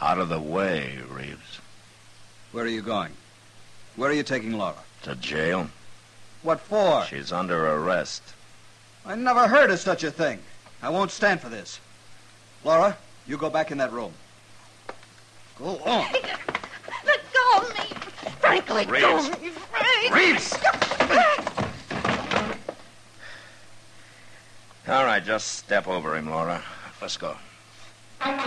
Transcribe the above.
Out of the way, Reeves. Where are you going? Where are you taking Laura? To jail. What for? She's under arrest. I never heard of such a thing. I won't stand for this. Laura, you go back in that room. Go on. Let go of me. Frank, let go of me, Frank. Reeves! All right, just step over him, Laura. Let's go.